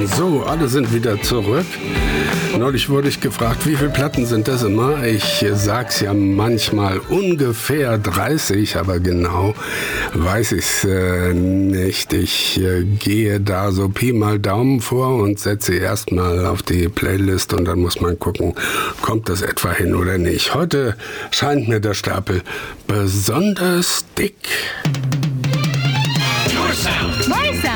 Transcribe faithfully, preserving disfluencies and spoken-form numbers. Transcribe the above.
So, alle sind wieder zurück. Neulich wurde ich gefragt, wie viele Platten sind das immer? Ich sag's ja manchmal ungefähr dreißig, aber genau weiß ich's äh, nicht. Ich äh, gehe da so Pi mal Daumen vor und setze erstmal auf die Playlist und dann muss man gucken, kommt das etwa hin oder nicht. Heute scheint mir der Stapel besonders dick. Your sound. My sound.